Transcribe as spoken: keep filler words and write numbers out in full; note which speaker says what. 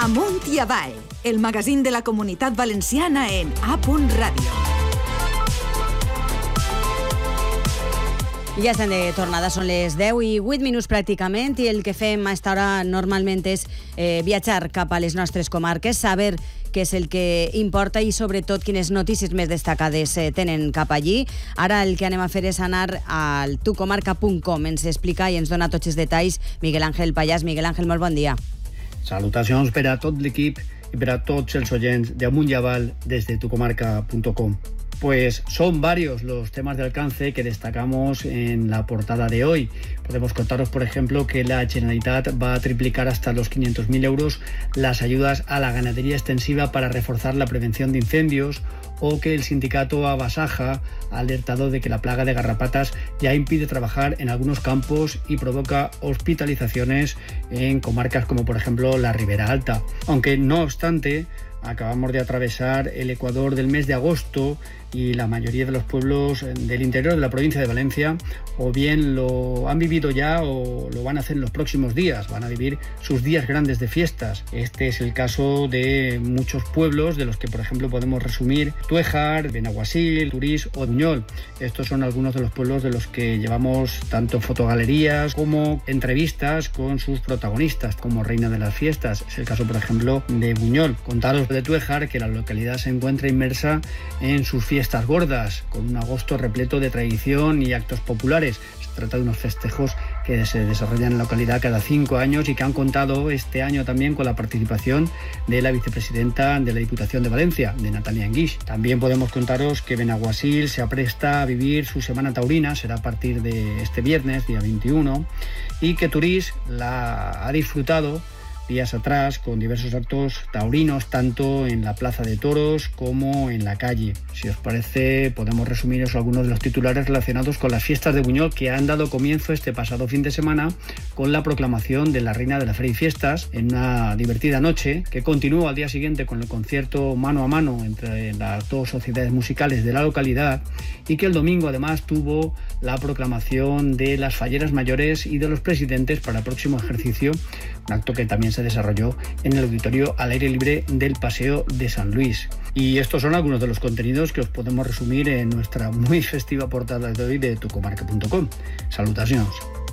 Speaker 1: Amunt i avall, el magazín de la Comunitat Valenciana en A Radio.
Speaker 2: Ja estem de tornada, són les deu i vuit minuts pràcticament, i el que fem a esta hora normalment és eh, viatjar cap a les nostres comarques, saber què és el que importa i sobretot quines notícies més destacades eh, tenen cap allí. Ara el que anem a fer és anar al tucomarca punt com. Ens explica i ens dona tots els detalls Miguel Ángel Pallàs. Miguel Ángel, molt bon dia.
Speaker 3: Salutacions per a tot l'equip i per a tots els oients d'Amunt i Avall des de tucomarca punt com. Pues son varios los temas de alcance que destacamos en la portada de hoy. Podemos contaros, por ejemplo, que la Generalitat va a triplicar hasta los quinientos mil euros las ayudas a la ganadería extensiva para reforzar la prevención de incendios, o que el sindicato Abasaja ha alertado de que la plaga de garrapatas ya impide trabajar en algunos campos y provoca hospitalizaciones en comarcas como, por ejemplo, la Ribera Alta. Aunque, no obstante, acabamos de atravesar el Ecuador del mes de agosto y la mayoría de los pueblos del interior de la provincia de Valencia o bien lo han vivido ya o lo van a hacer en los próximos días, van a vivir sus días grandes de fiestas. Este es el caso de muchos pueblos, de los que por ejemplo podemos resumir Tuéjar, Benaguasil, Turís o Buñol. Estos son algunos de los pueblos de los que llevamos tanto fotogalerías como entrevistas con sus protagonistas como reina de las fiestas. Es el caso por ejemplo de Buñol. Contaros de Tuéjar que la localidad se encuentra inmersa en sus fiestas Fiestas gordas, con un agosto repleto de tradición y actos populares. Se trata de unos festejos que se desarrollan en la localidad cada cinco años y que han contado este año también con la participación de la vicepresidenta de la Diputación de Valencia, de Natalia Enguix. También podemos contaros que Benaguasil se apresta a vivir su semana taurina, será a partir de este viernes, día veintiuno, y que Turís la ha disfrutado días atrás con diversos actos taurinos, tanto en la Plaza de Toros como en la calle. Si os parece, podemos resumiros algunos de los titulares relacionados con las fiestas de Buñol, que han dado comienzo este pasado fin de semana con la proclamación de la reina de la Feria y Fiestas en una divertida noche que continúa al día siguiente con el concierto mano a mano entre las dos sociedades musicales de la localidad, y que el domingo además tuvo la proclamación de las falleras mayores y de los presidentes para el próximo ejercicio, un acto que también se desarrolló en el auditorio al aire libre del Paseo de San Luis. Y estos son algunos de los contenidos que os podemos resumir en nuestra muy festiva portada de hoy de tucomarca punto com. Salutacions.